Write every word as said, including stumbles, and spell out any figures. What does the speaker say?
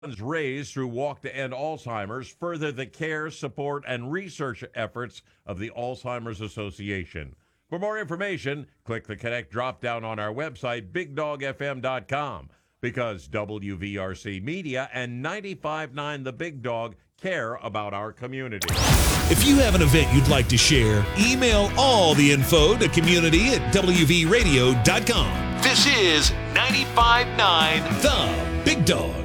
Funds raised through Walk to End Alzheimer's further the care, support, and research efforts of the Alzheimer's Association. For more information, click the Connect drop-down on our website, big dog f m dot com, because W V R C Media and ninety-five point nine The Big Dog care about our community. If you have an event you'd like to share, email all the info to community at w v radio dot com. This is ninety-five point nine The Big Dog.